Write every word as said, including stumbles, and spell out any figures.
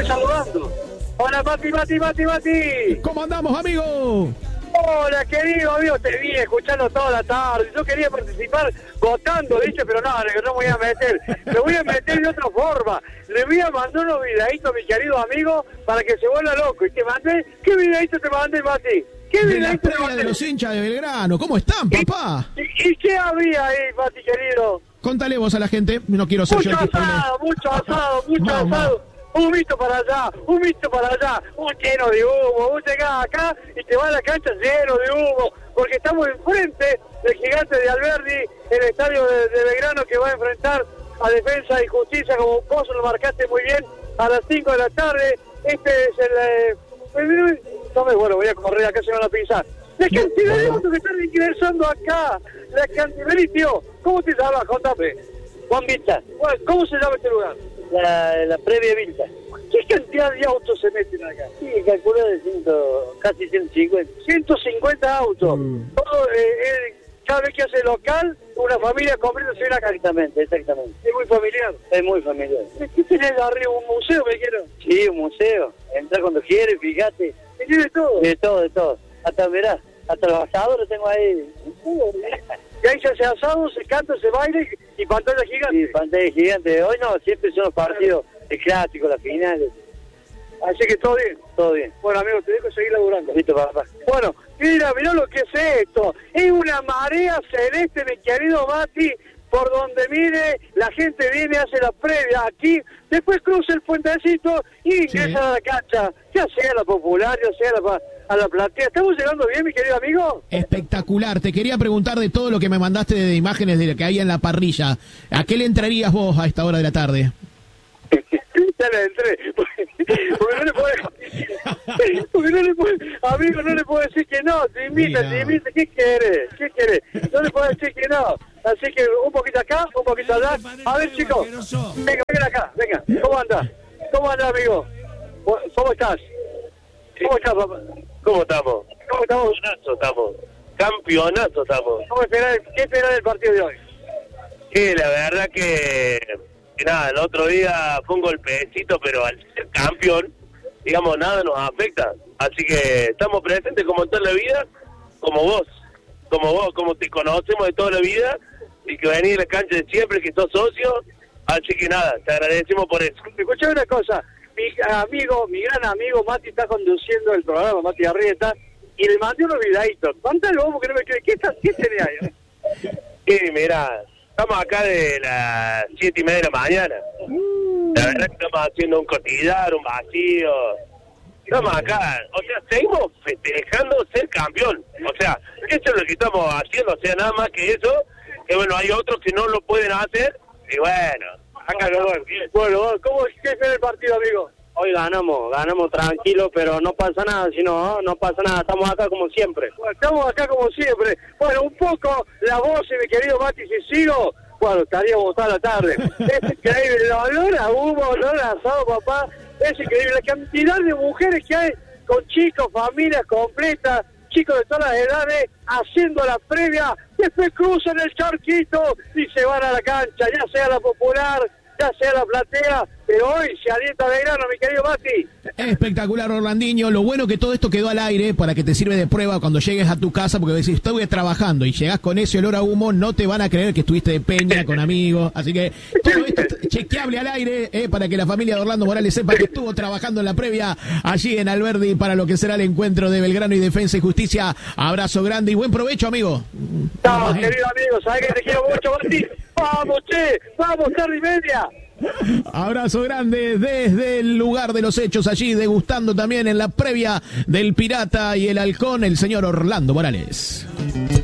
estoy saludando. Hola, Mati, Mati, Mati, Mati. ¿Cómo andamos, amigo? Hola, querido amigo, te vi escuchando toda la tarde. Yo quería participar votando, dice, pero no, no me voy a meter. Me voy a meter de otra forma. Le voy a mandar unos videitos a mi querido amigo para que se vuelva loco. Y te mandé, ¿qué videito te mandé, Mati? ¿Qué De la videito te previa mandé? de los hinchas de Belgrano. ¿Cómo están, papá? ¿Y, y, y qué había ahí, Mati, querido? Contale vos a la gente. No quiero ser Mucho yo el que asado, mucho asado, mucho Mamá. asado. Un visto para allá, un visto para allá, un lleno de humo. Vos llegás acá y te vas a la cancha lleno de humo, porque estamos enfrente del Gigante de Alberdi, el estadio de, de Belgrano, que va a enfrentar a Defensa y Justicia, como vos lo marcaste muy bien, a las cinco de la tarde. Este es el... Eh, no me bueno, voy a correr acá, se van a pisar. La cantidad de autos que están ingresando acá, la cantidad de tío. ¿Cómo te llamas? Contame. Juan Vista. ¿Cómo se llama este lugar? La, la previa Vilta. ¿Qué cantidad de autos se meten acá? Sí, calculó de ciento, casi ciento cincuenta. ciento cincuenta autos. Mm. Todo, eh, eh, cada vez que hace local, una familia completa se viene acá. Exactamente, exactamente. Es muy familiar. Es muy familiar. ¿Qué tenés arriba? ¿Un museo, me quiero? Sí, un museo. Entra cuando quieres, fíjate. ¿Y tiene todo? De todo, de todo. Hasta, verás, hasta los asadores tengo ahí. Y ahí se hace asado, se canta, se baila y, y pantalla gigante. Sí, pantalla gigante. Hoy no, siempre son los partidos de clásicos, las finales. Así que todo bien. Todo bien. Bueno, amigo, te dejo seguir laburando. Listo, papá. Bueno, mira, mira lo que es esto. Es una marea celeste, mi querido Mati, por donde mire, la gente viene, hace la previa aquí, después cruza el puentecito y ingresa Sí. a la cancha, ya sea la popular, ya sea la, a la platea. ¿Estamos llegando bien, mi querido amigo? Espectacular. Te quería preguntar de todo lo que me mandaste de imágenes de lo que había en la parrilla. ¿A qué le entrarías vos a esta hora de la tarde? Ya le entré. Porque no le puedo... Porque no le puedo... Amigo, no le puedo decir que no. Te invita, Mira. te invita. ¿Qué querés? ¿Qué querés? No le puedo decir que no. Así que un poquito acá, un poquito allá. A ver, chicos. Venga, venga acá. Venga. ¿Cómo andás? ¿Cómo andás, amigo? ¿Cómo estás? ¿Cómo estás, papá? ¿Cómo estamos? ¿Cómo estamos? Campeonazo estamos. Campeonazo estamos. ¿Cómo esperás, ¿Qué esperás del partido de hoy? Sí, la verdad que, que nada, el otro día fue un golpecito, pero al ser campeón, digamos, nada nos afecta. Así que estamos presentes como en toda la vida, como vos, como vos, como te conocemos de toda la vida, y que venís a la cancha de siempre, que sos socio. Así que nada, te agradecemos por eso. Escuchame una cosa. Mi amigo, mi gran amigo Mati está conduciendo el programa, Mati Arrieta, y le mandé unos videitos. Mándalo vos porque no me cree. ¿Qué, está, qué tenés ahí? Sí, mirá, estamos acá de las siete y media de la mañana. La verdad que estamos haciendo un cotillar, un vacío. Estamos acá, o sea, seguimos festejando ser campeón. O sea, eso es lo que estamos haciendo, o sea, nada más que eso. Que bueno, hay otros que no lo pueden hacer, y bueno, acá lo bueno. Bueno, ¿cómo qué es el partido, amigo? Hoy ganamos, ganamos tranquilo, pero no pasa nada, si no, no pasa nada, estamos acá como siempre. Bueno, estamos acá como siempre. Bueno, un poco la voz de mi querido Mati, si sigo, bueno, estaríamos toda la tarde. Es increíble, el olor a humo, olor a asado, papá, es increíble. La cantidad de mujeres que hay con chicos, familias completas, chicos de todas las edades, haciendo la previa, después cruzan el charquito y se van a la cancha, ya sea la popular, ya sea la platea, pero hoy se alienta Belgrano, mi querido Mati. Espectacular, Orlandinho. Lo bueno que todo esto quedó al aire para que te sirve de prueba cuando llegues a tu casa, porque decís, estoy trabajando y llegás con ese olor a humo, no te van a creer que estuviste de peña con amigos. Así que todo esto es chequeable al aire, eh, para que la familia de Orlando Morales sepa que estuvo trabajando en la previa allí en Alberdi para lo que será el encuentro de Belgrano y Defensa y Justicia. Abrazo grande y buen provecho, amigo. Chao, querido amigo, sabes que te quiero mucho, Mati. Vamos, che, vamos, tarde y media. Abrazo grande desde el lugar de los hechos, allí degustando también en la previa del Pirata y el Halcón, el señor Orlando Morales.